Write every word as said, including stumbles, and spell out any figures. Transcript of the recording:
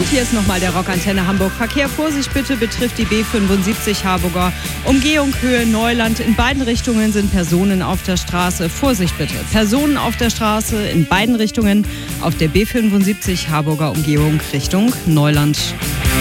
hier ist nochmal der Rockantenne Hamburg. Verkehr, Vorsicht bitte, betrifft die B fünfundsiebzig Harburger Umgehung Höhe Neuland. In beiden Richtungen sind Personen auf der Straße. Vorsicht bitte. Personen auf der Straße in beiden Richtungen auf der B fünfundsiebzig Harburger Umgehung Richtung Neuland.